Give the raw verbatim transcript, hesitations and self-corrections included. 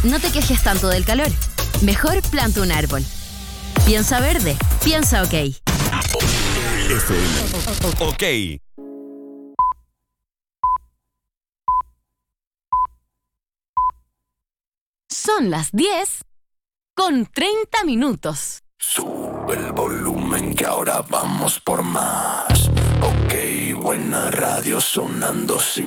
No te quejes tanto del calor. Mejor planta un árbol. Piensa verde. Piensa OK. F M. OK. Son las diez con treinta minutos. Sube el volumen que ahora vamos por más. OK, buena radio sonando sin